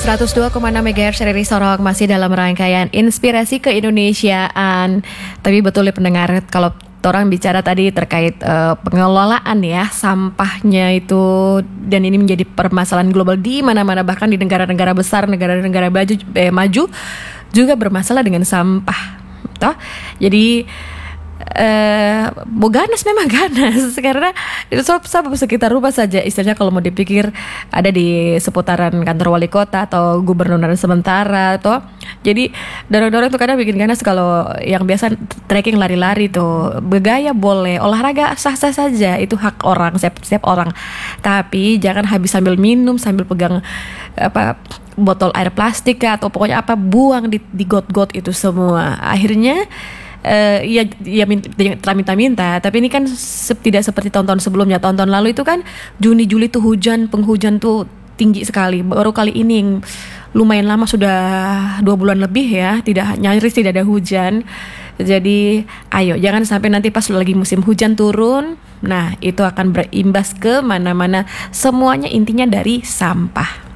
102,6 MHz dari Sorong masih dalam rangkaian Inspirasi Keindonesiaan. Tapi betul ya pendengar, kalau orang bicara tadi terkait pengelolaan ya sampahnya itu, dan ini menjadi permasalahan global di mana-mana, bahkan di negara-negara besar, negara-negara maju juga bermasalah dengan sampah. Toh? Jadi ganas, memang ganas karena itu sampah sekitar rumah saja, istilahnya kalau mau dipikir ada di seputaran kantor wali kota atau gubernur sementara toh. Jadi dorong-dorong tuh kadang bikin ganas. Kalau yang biasa trekking lari-lari tuh bergaya boleh, olahraga sah-sah saja, itu hak orang, setiap orang. Tapi jangan habis sambil minum, sambil pegang botol air plastik atau pokoknya buang di got-got itu semua. Akhirnya telah minta-minta, tapi ini kan tidak seperti tahun-tahun sebelumnya. Tahun-tahun lalu itu kan Juni-Juli tuh penghujan tuh tinggi sekali. Baru kali ini lumayan lama, sudah 2 bulan lebih ya, nyaris tidak ada hujan. Jadi ayo jangan sampai nanti pas lagi musim hujan turun, nah itu akan berimbas ke mana-mana, semuanya intinya dari sampah.